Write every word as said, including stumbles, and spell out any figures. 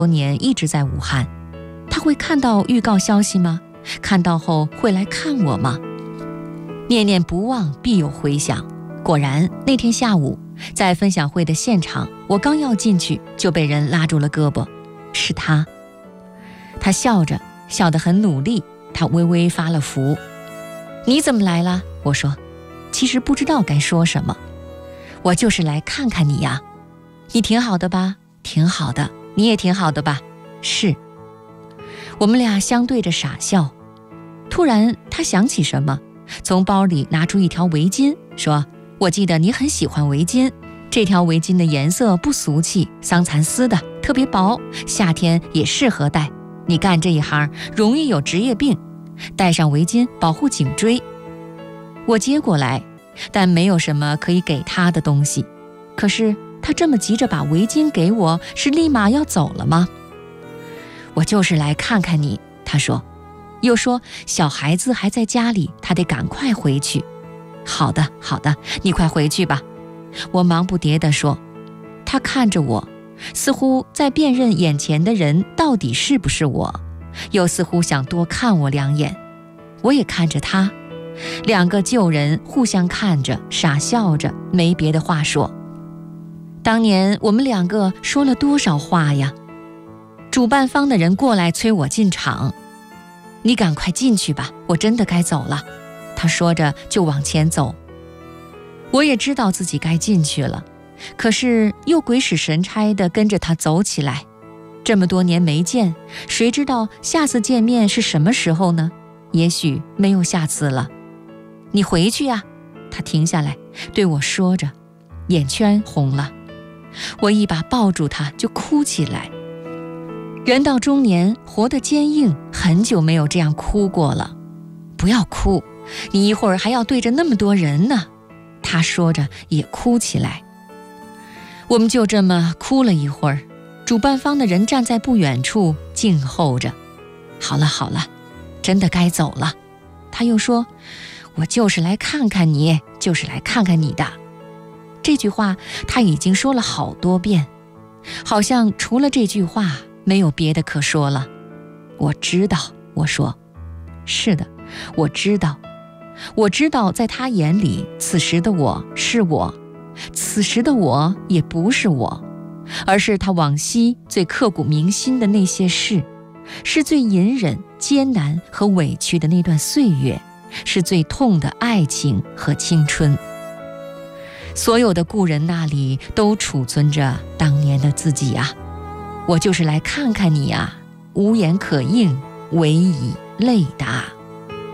多年一直在武汉，他会看到预告消息吗？看到后会来看我吗？念念不忘必有回响。果然那天下午在分享会的现场，我刚要进去就被人拉住了胳膊，是他。他笑着，笑得很努力，他微微发了福。你怎么来了？我说，其实不知道该说什么。我就是来看看你呀。你挺好的吧？挺好的。你也挺好的吧？是。我们俩相对着傻笑。突然他想起什么，从包里拿出一条围巾，说，我记得你很喜欢围巾，这条围巾的颜色不俗气，桑蚕丝的，特别薄，夏天也适合戴。你干这一行容易有职业病，戴上围巾保护颈椎。我接过来，但没有什么可以给他的东西。可是他这么急着把围巾给我，是立马要走了吗？我就是来看看你，他说，又说小孩子还在家里，他得赶快回去。好的好的，你快回去吧。我忙不迭地说。他看着我，似乎在辨认眼前的人到底是不是我，又似乎想多看我两眼。我也看着他，两个旧人互相看着，傻笑着，没别的话说。当年我们两个说了多少话呀？主办方的人过来催我进场。你赶快进去吧，我真的该走了。他说着就往前走。我也知道自己该进去了，可是又鬼使神差地跟着他走起来。这么多年没见，谁知道下次见面是什么时候呢？也许没有下次了。你回去呀。他停下来对我说着，眼圈红了。我一把抱住他就哭起来。人到中年，活得坚硬，很久没有这样哭过了。不要哭，你一会儿还要对着那么多人呢。他说着也哭起来。我们就这么哭了一会儿，主办方的人站在不远处静候着。好了好了，真的该走了。他又说，我就是来看看你，就是来看看你的。这句话他已经说了好多遍，好像除了这句话没有别的可说了。我知道，我说，是的，我知道，我知道在他眼里，此时的我是我，此时的我也不是我，而是他往昔最刻骨铭心的那些事，是最隐忍、艰难和委屈的那段岁月，是最痛的爱情和青春。所有的故人那里都储存着当年的自己啊。我就是来看看你啊，无言可应，唯以泪答。